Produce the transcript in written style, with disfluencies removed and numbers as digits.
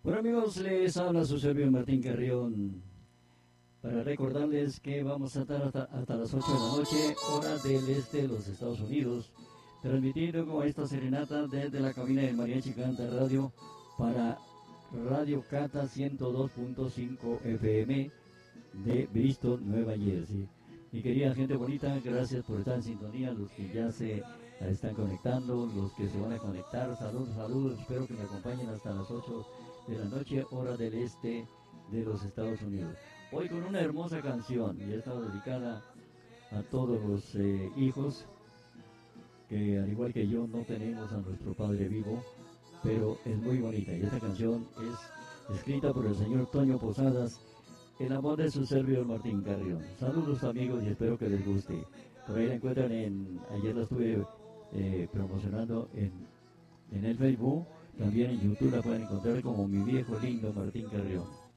Bueno amigos, les habla su servidor Martín Carrión para recordarles que vamos a estar hasta las 8 de la noche, hora del este de los Estados Unidos, transmitiendo con esta serenata desde la cabina del Mariachi Canta Radio para Radio Cata 102.5 FM de Bristol, Nueva Jersey. Mi querida gente bonita, gracias por estar en sintonía, los que ya se están conectando, los que se van a conectar, saludos, saludos, espero que me acompañen hasta las 8 de la noche, hora del este de los Estados Unidos. Hoy con una hermosa canción, y está dedicada a todos los hijos que al igual que yo no tenemos a nuestro Padre vivo, pero es muy bonita, y esta canción es escrita por el señor Toño Posadas, en la voz de su servidor Martín Carrión. Saludos amigos y espero que les guste. Por ahí la encuentran ayer la estuve promocionando en el Facebook, también en YouTube la pueden encontrar como Mi Viejo Lindo Martín Carrión.